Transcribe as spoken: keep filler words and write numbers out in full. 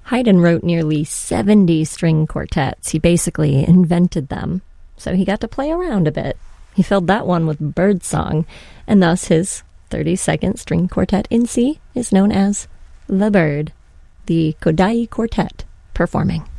Haydn wrote nearly seventy string quartets. He basically invented them, so he got to play around a bit. He filled that one with birdsong, and thus his thirty-second string quartet in C is known as The Bird, the Kodály Quartet performing.